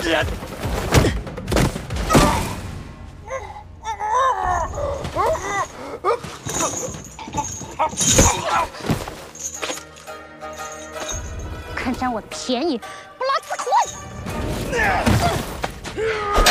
敢占我的便宜，不老子滚！